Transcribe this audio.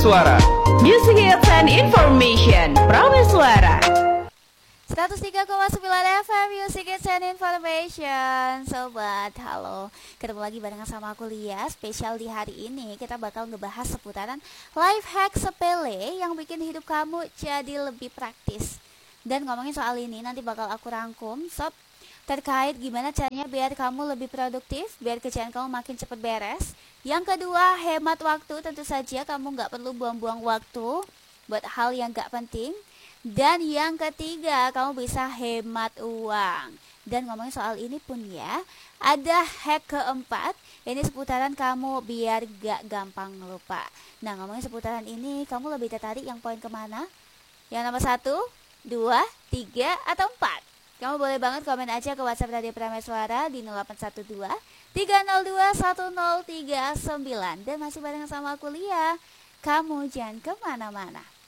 Prameswara. Music hits and information. Prameswara. 103,9 FM Music Hits and Information. Sobat, halo. Ketemu lagi barengan sama aku Lia. Spesial di hari ini kita bakal ngebahas seputaran life hack sepele yang bikin hidup kamu jadi lebih praktis. Dan ngomongin soal ini nanti bakal aku rangkum sob, terkait gimana caranya biar kamu lebih produktif, biar kerjaan kamu makin cepat beres. Yang kedua, hemat waktu. Tentu saja kamu gak perlu buang-buang waktu buat hal yang gak penting. Dan yang ketiga, kamu bisa hemat uang. Dan ngomongin soal ini pun ya, ada hack keempat. Ini seputaran kamu biar gak gampang lupa. Nah, ngomongin seputaran ini, kamu lebih tertarik yang poin kemana? Yang nomor 1, 2, 3, atau 4? Kamu boleh banget komen aja ke WhatsApp Radio Prameswara di 0812 302 1039. Dan masih bareng sama aku Lia. Kamu jangan kemana-mana.